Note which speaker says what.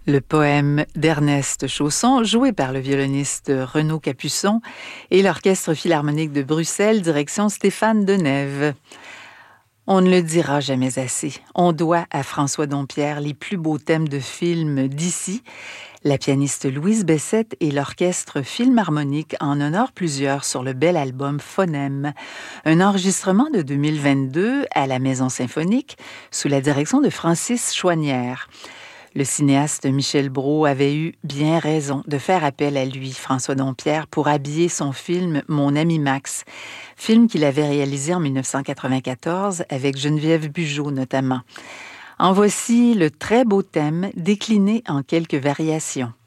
Speaker 1: Le poème d'Ernest Chausson, joué par le violoniste Renaud Capuçon et l'Orchestre philharmonique de Bruxelles, direction Stéphane Denève. On ne le dira jamais assez. On doit à François Dompierre les plus beaux thèmes de films d'ici. La pianiste Louise Bessette et l'Orchestre Philharmonique en honorent plusieurs sur le bel album Phonème, un enregistrement de 2022 à la Maison symphonique sous la direction de Francis Chouanière. Le cinéaste Michel Brault avait eu bien raison de faire appel à lui, François Dompierre, pour habiller son film Mon ami Max, film qu'il avait réalisé en 1994 avec Geneviève Bujold notamment. En voici le très beau thème décliné en quelques variations.